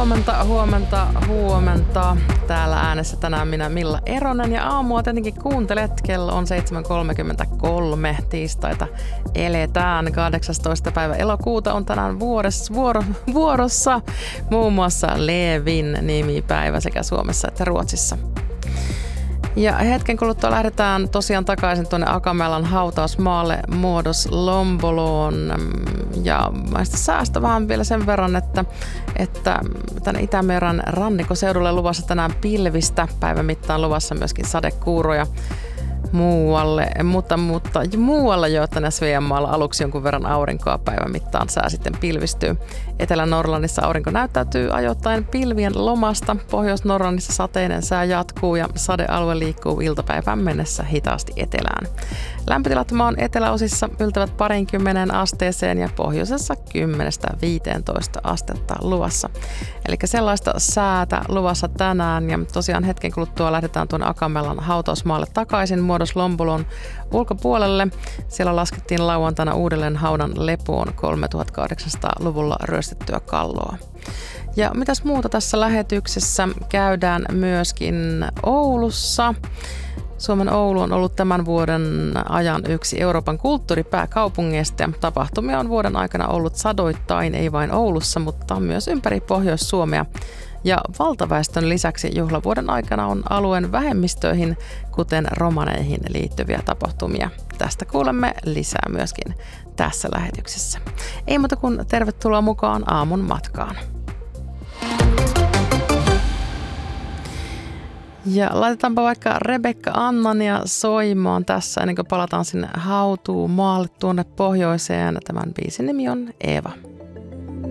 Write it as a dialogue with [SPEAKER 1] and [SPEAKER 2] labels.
[SPEAKER 1] Huomenta. Täällä äänessä tänään minä Milla Eronen ja aamua tietenkin kuuntelet. Kello on 7.33 tiistaita. Eletään 18. päivä elokuuta on tänään vuorossa muun muassa Levin nimipäivä sekä Suomessa että Ruotsissa. Ja hetken kuluttua lähdetään tosiaan takaisin tuonne Akamelan hautausmaalle Muodos Lomboloon. Ja mä säästä vähän vielä sen verran, että tänne Itämeren rannikoseudulle luvassa tänään pilvistä. Päivän mittaan luvassa myöskin sadekuuroja muualle, mutta muualla jo tänne Sveanmaalla aluksi jonkun verran aurinkoa päivän mittaan sää sitten pilvistyy. Etelä-Norlannissa aurinko näyttäytyy ajoittain pilvien lomasta. Pohjois-Norlannissa sateinen sää jatkuu ja sadealue liikkuu iltapäivään mennessä hitaasti etelään. Lämpötilat maan eteläosissa yltävät 20 asteeseen ja pohjoisessa 10-15 astetta luvassa. Eli sellaista säätä luvassa tänään ja tosiaan hetken kuluttua lähdetään tuonne Akamelan hautausmaalle takaisin Muodos Lombolon ulkopuolelle. Siellä laskettiin lauantaina uudelleen haudan lepoon 3800-luvulla ryöstettyä kalloa. Ja mitäs muuta tässä lähetyksessä käydään myöskin Oulussa. Suomen Oulu on ollut tämän vuoden ajan yksi Euroopan kulttuuripääkaupungeista ja tapahtumia on vuoden aikana ollut sadoittain, ei vain Oulussa, mutta myös ympäri Pohjois-Suomea. Ja valtaväestön lisäksi juhlavuoden aikana on alueen vähemmistöihin, kuten romaneihin liittyviä tapahtumia. Tästä kuulemme lisää myöskin tässä lähetyksessä. Ei muuta kuin tervetuloa mukaan aamun matkaan. Ja laitetaanpa vaikka Rebekka Annania soimaan tässä ennen kuin palataan sinne hautuumaalle tuonne pohjoiseen. Tämän biisin nimi on Eeva.